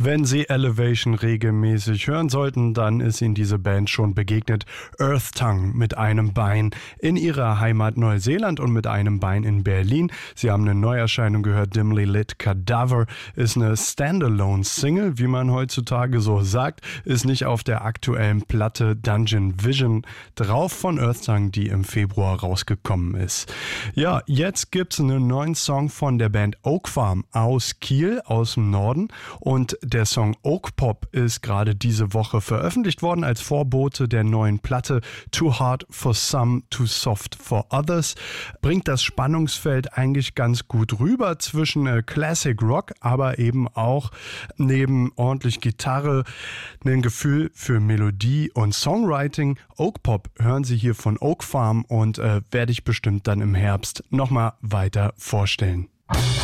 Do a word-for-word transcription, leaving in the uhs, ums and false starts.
Wenn Sie Elevation regelmäßig hören sollten, dann ist Ihnen diese Band schon begegnet. Earth Tongue mit einem Bein in ihrer Heimat Neuseeland und mit einem Bein in Berlin. Sie haben eine Neuerscheinung gehört, Dimly Lit Cadaver ist eine Standalone-Single, wie man heutzutage so sagt, ist nicht auf der aktuellen Platte Dungeon Vision drauf von Earth Tongue, die im Februar rausgekommen ist. Ja, jetzt gibt's einen neuen Song von der Band Oak Farm aus Kiel, aus dem Norden, und der Song Oak Pop ist gerade diese Woche veröffentlicht worden als Vorbote der neuen Platte Too Hard for Some, Too Soft for Others. Bringt das Spannungsfeld eigentlich ganz gut rüber zwischen äh, Classic Rock, aber eben auch neben ordentlich Gitarre ein Gefühl für Melodie und Songwriting. Oak Pop hören Sie hier von Oak Farm und äh, werde ich bestimmt dann im Herbst nochmal weiter vorstellen.